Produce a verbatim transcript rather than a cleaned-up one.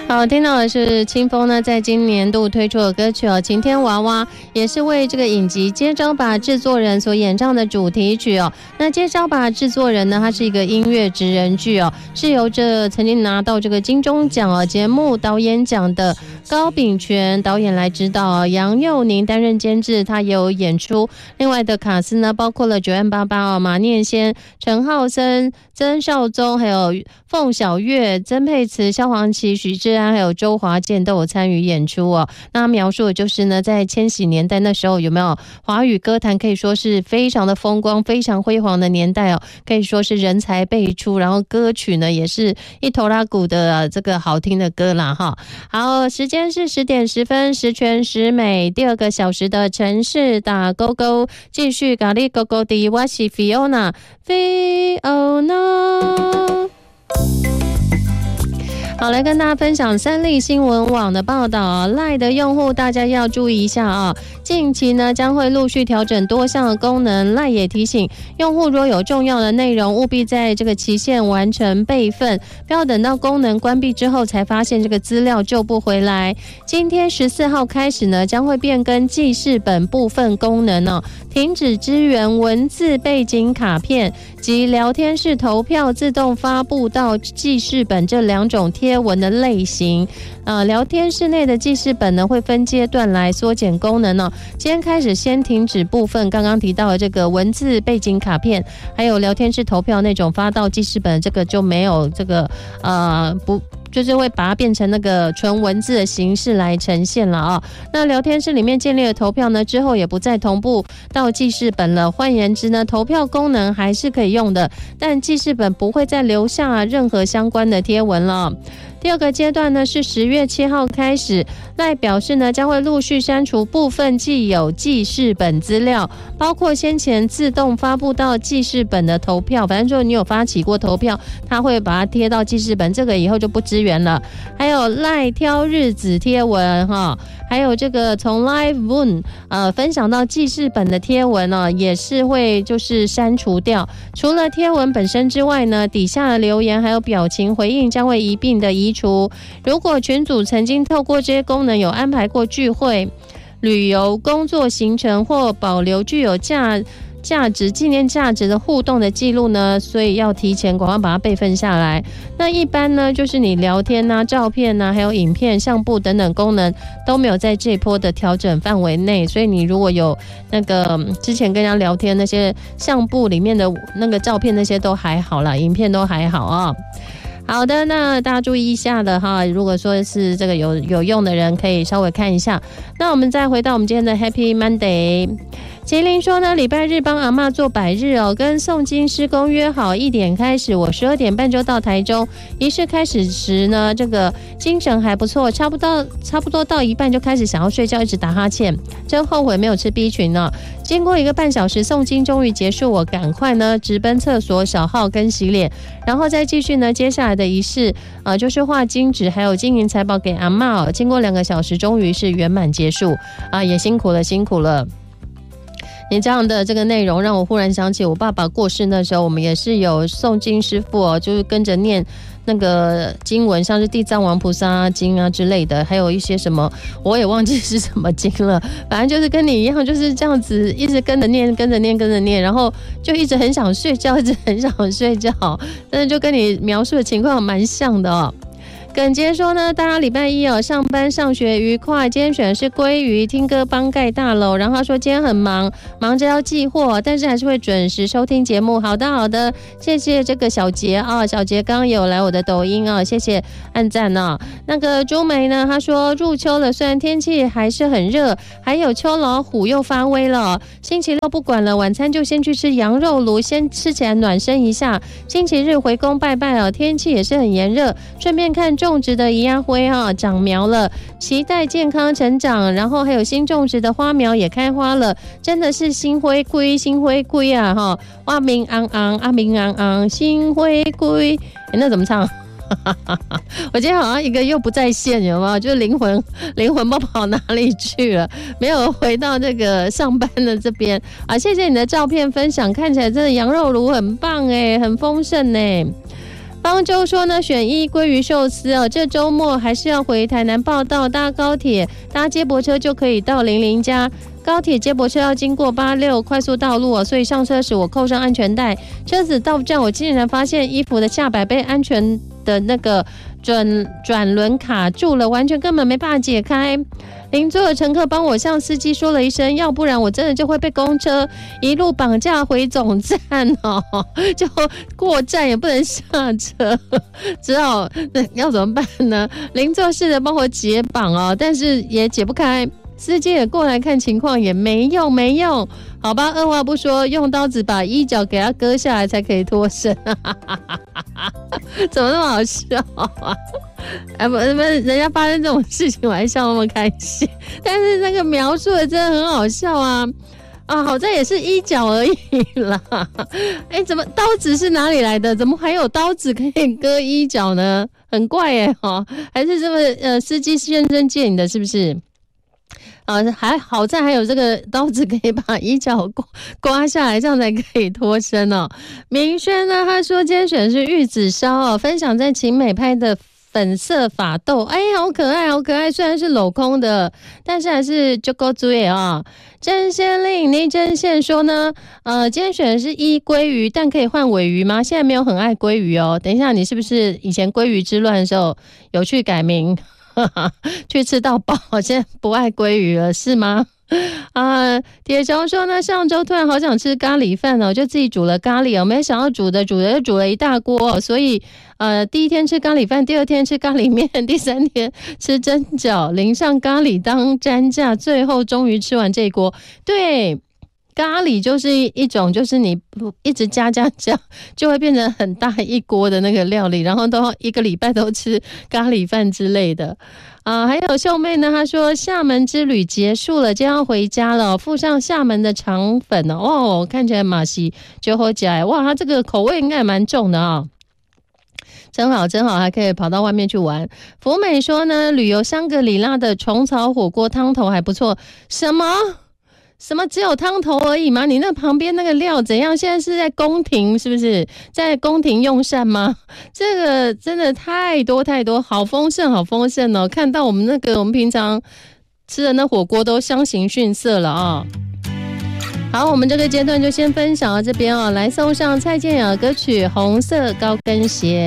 好，听到的是清风呢，在今年度推出的歌曲哦，晴天娃娃，也是为这个影集《接招吧》制作人所演唱的主题曲哦。那《接招吧》制作人呢，他是一个音乐职人剧哦，是由这曾经拿到这个金钟奖哦节目导演奖的高秉权导演来指导哦，杨佑宁担任监制，他也有演出。另外的卡司呢，包括了九 M 八八哦、马念先、陈浩森、曾少宗，还有凤小岳、曾沛慈、萧煌奇、许志安，还有周华健都有参与演出哦。那描述的就是呢，在千禧年代那时候有没有华语歌坛可以说是非常的风光、非常辉煌的年代哦，可以说是人才辈出，然后歌曲呢也是一头拉鼓的、啊、这个好听的歌啦哈。好，时间是十点十分，十全十美，第二个小时的城市打勾勾，继续咖喱勾勾的，我是 Fiona Fiona。好，来跟大家分享三立新闻网的报道。赖的用户大家要注意一下啊，近期呢将会陆续调整多项的功能。赖也提醒用户，若有重要的内容，务必在这个期限完成备份，不要等到功能关闭之后才发现这个资料救不回来。今天十四号开始呢，将会变更记事本部分功能哦，停止支援文字背景卡片及聊天室投票自动发布到记事本这两种贴文的类型。呃，聊天室内的记事本呢会分阶段来缩减功能哦。今天开始先停止部分刚刚提到的这个文字背景卡片，还有聊天室投票那种发到记事本，这个就没有这个呃不。就是会把它变成那个纯文字的形式来呈现了啊。那聊天室里面建立的投票呢，之后也不再同步到记事本了。换言之呢，投票功能还是可以用的，但记事本不会再留下任何相关的贴文了。第二个阶段呢是十月七号开始，赖表示呢将会陆续删除部分既有记事本资料，包括先前自动发布到记事本的投票，反正就你有发起过投票，他会把它贴到记事本，这个以后就不支援了。还有赖挑日子贴文哈，还有这个从 Live One 呃分享到记事本的贴文呢、哦，也是会就是删除掉。除了贴文本身之外呢，底下的留言还有表情回应将会一并的移除。如果群组曾经透过这些功能有安排过聚会、旅游、工作行程或保留具有价价值、纪念价值的互动的记录呢，所以要提前赶快把它备份下来。那一般呢，就是你聊天啊、照片啊，还有影片、相簿等等功能都没有在这一波的调整范围内，所以你如果有那个之前跟人家聊天那些相簿里面的那个照片，那些都还好啦，影片都还好啊。好的，那大家注意一下的哈，如果说是这个有有用的人，可以稍微看一下。那我们再回到我们今天的 Happy Monday。麒麟说呢，礼拜日帮阿嬷做百日哦，跟诵经师公约好一点开始，我十二点半就到台中。仪式开始时呢，这个精神还不错，差不多差不多到一半就开始想要睡觉，一直打哈欠，真后悔没有吃 B 群呢。经过一个半小时诵经终于结束，我赶快呢直奔厕所小号跟洗脸，然后再继续呢接下来的仪式，呃，就是画金纸还有金银财宝给阿嬷哦。经过两个小时，终于是圆满结束啊，也辛苦了，辛苦了。你这样的这个内容让我忽然想起我爸爸过世那时候，我们也是有诵经师父哦，就是跟着念那个经文，像是地藏王菩萨经啊之类的，还有一些什么我也忘记是什么经了，反正就是跟你一样，就是这样子一直跟着念跟着念跟着念，然后就一直很想睡觉，一直很想睡觉，但是就跟你描述的情况蛮像的哦。耿杰说呢，大家礼拜一哦上班上学愉快，今天选的是鲑鱼听歌帮盖大楼，然后他说今天很忙，忙着要寄货，但是还是会准时收听节目。好的好的，谢谢这个小杰啊、哦，小杰刚刚有来我的抖音啊、哦，谢谢按赞啊、哦。那个朱梅呢，他说入秋了，虽然天气还是很热，还有秋老虎又发威了，星期六不管了，晚餐就先去吃羊肉炉，先吃起来暖身一下。星期日回宫拜拜哦，天气也是很炎热，顺便看种植的宜亚灰啊长苗了，期待健康成长，然后还有新种植的花苗也开花了，真的是新灰龟新灰龟啊哈！哇明昂昂阿明昂昂新灰龟，那怎么唱？我今天好像一个又不在线，有没有？就灵魂灵魂不知道跑哪里去了，没有回到这个上班的这边啊！谢谢你的照片分享，看起来真的羊肉炉很棒哎，很丰盛哎。 方舟说呢，选一鲑鱼寿司哦，这周末还是要回台南报到，搭高铁、搭接驳车就可以到零零家。高铁接驳车要经过八六快速道路哦，所以上车时我扣上安全带，车子到站我竟然发现衣服的下摆被安全的那个转转轮卡住了，完全根本没办法解开。邻座的乘客帮我向司机说了一声，要不然我真的就会被公车一路绑架回总站哦，就过站也不能下车，只好要怎么办呢？邻座试着帮我解绑哦，但是也解不开。司机也过来看情况，也没用没用，好吧，二话不说，用刀子把衣角给他割下来才可以脱身，怎么那么好笑啊？哎不不，人家发生这种事情我还笑那么开心，但是那个描述的真的很好笑啊！啊，好在也是衣角而已啦。哎，怎么刀子是哪里来的？怎么还有刀子可以割衣角呢？很怪耶哈，还是这么呃司机先生借你的，是不是？啊，还好在还有这个刀子可以把衣角刮刮下来，这样才可以脱身哦。明轩呢，他说今天选的是玉子烧哦，分享在晴美拍的粉色发豆，哎，好可爱，好可爱。虽然是镂空的，但是还是就够追啊。真仙令倪真宪说呢，呃，今天选的是一鲑鱼，但可以换尾鱼吗？现在没有很爱鲑鱼哦。等一下，你是不是以前鲑鱼之乱的时候有去改名？去吃到饱，现在不爱鲑鱼了是吗？啊，铁雄说呢，上周突然好想吃咖喱饭哦，就自己煮了咖喱哦，没想到煮的煮的就煮了一大锅、哦，所以呃，第一天吃咖喱饭，第二天吃咖喱面，第三天吃蒸饺，淋上咖喱当蘸酱，最后终于吃完这一锅。对。咖喱就是一种，就是你一直加加加，就会变成很大一锅的那个料理，然后都一个礼拜都吃咖喱饭之类的啊。还有秀妹呢，她说厦门之旅结束了，就要回家了，附上厦门的肠粉哦，哦看起来马西就好起来，哇，它这个口味应该也蛮重的啊、哦。真好真好，还可以跑到外面去玩。福美说呢，旅游香格里拉的虫草火锅汤头还不错。什么？什么只有汤头而已吗？你那旁边那个料怎样？现在是在宫廷是不是？在宫廷用膳吗？这个真的太多太多，好丰盛好丰盛哦！看到我们那个我们平常吃的那火锅都相形逊色了啊、哦！好，我们这个阶段就先分享到这边哦，来送上蔡健雅歌曲《红色高跟鞋》。